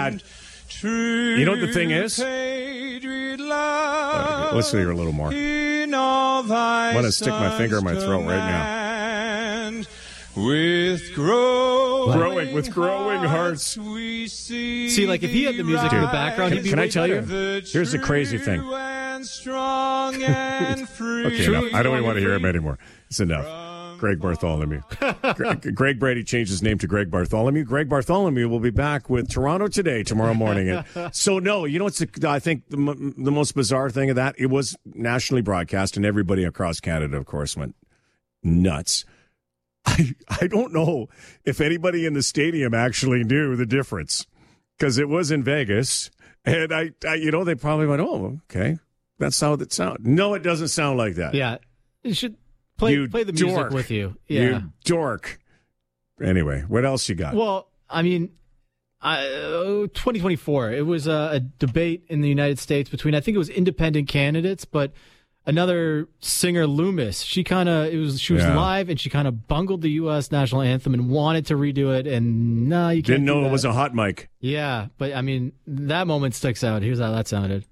You know what the thing is? Let's hear a little more. I want to stick my finger in my throat right now. With growing hearts. See, like if he had the music in the background, he'd be Can I tell better. you? Here's the crazy thing. Okay, enough. I don't even want to hear him anymore. It's enough. Greg Bartholomew. Greg Brady changed his name to Greg Bartholomew. Greg Bartholomew will be back with Toronto Today tomorrow morning. So, no, you know what's I think the most bizarre thing of that? It was nationally broadcast, and everybody across Canada, of course, went nuts. I don't know if anybody in the stadium actually knew the difference because it was in Vegas, and I they probably went, oh, okay, that's how it sounds. No, it doesn't sound like that. Yeah, you should play the music with you. Yeah, you dork. Anyway, what else you got? Well, I mean, 2024. It was a debate in the United States between, I think it was independent candidates, but another singer, Loomis, she was live and she kind of bungled the U.S. national anthem and wanted to redo it, and you can't didn't know it was a hot mic. Yeah, but I mean that moment sticks out. Here's how that sounded.